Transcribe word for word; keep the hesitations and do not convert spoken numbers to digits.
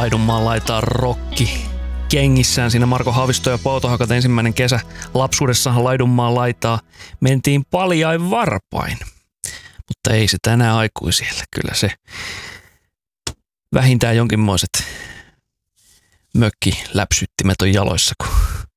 Laidunmaan laitaa rokki kengissään siinä Marko Haavisto ja Poutohakat ensimmäinen kesä. Lapsuudessahan Laidunmaan laitaa mentiin paljain varpain. Mutta ei se tänään aikuisille. Kyllä se vähintään jonkinmoiset mökkiläpsyttimet on jaloissa, kun